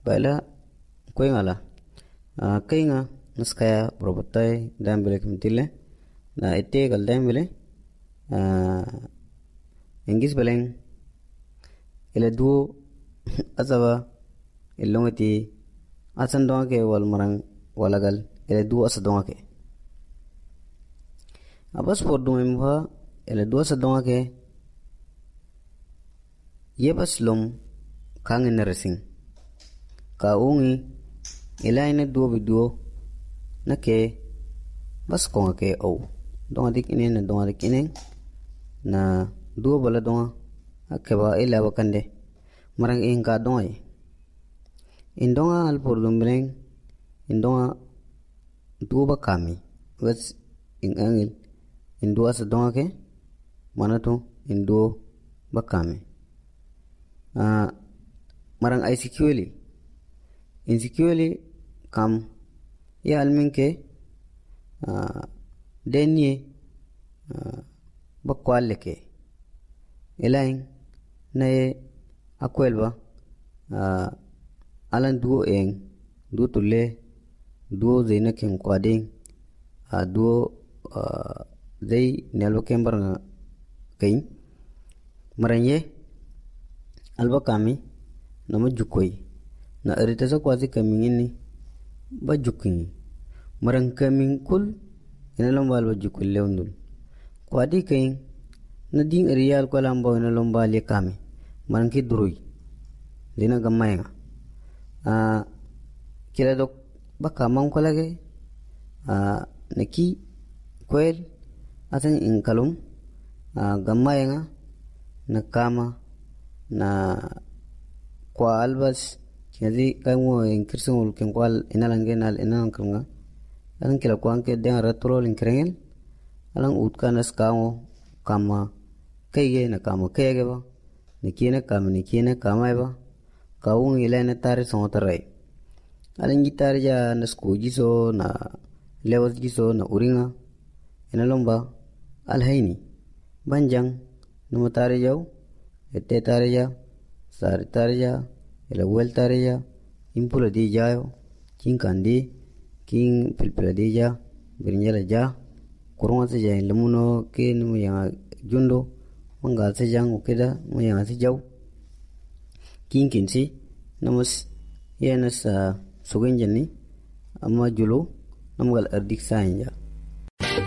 Kaila kuingala kainga naskaya probotai dambele kimtile na ete gal dambele engis beleng ele duo azaba ilongati asan donga ke wal marang walagal ele duo asa donga ke abas por dumemba ele duo asa donga ke yebas lom kangin resing ka ungi ilaine duo biduo nake bas konga ke au donga dik inen na donga dik inen na duo bala donga akeba ila bakande marang inga donga indonga al por dumbreng indonga duo bakami was ingangil indua sa donga ke manato induo bakami marang insecurely kam ya alminke denye bakwale ke elain nae akwelba alan duo eng duo tulle duo zeina ken kwading duo zai nelbo kembar nga kain maranye alba kami nama jukoi na arita sa kwazi kamingini ba jukingi marang kaming kul ina lomba alba jukul leundul kwadi kain na ding riyal ko lamba ina lomba le kami marang ki durui dina gamayenga kila dok baka mang ko lage naki kwel asan inkalum gamayenga na kama na kwa albas jadi kamu ingkirsungul kengkwal inalangenal inankrunga alang kila kwangke dengan ratulol ingkrengel alang utkanas kamu kama kege na kama kege ba nikine kama ba kaung ilene tare songotarai alang gitar ja na skuji so na lewat giso na uringa inalomba alhaini banjang numatare jau ete tare ja sar tare ja ila wel tare ja impula di jayo king kandi king pilpila di ja birinjala ja kurunga se ja lemuno ke numu yang jundo manggal se jang ukeda mu yang se jau king kinsi namus yenas sugin jani amma julo namgal ardik sanja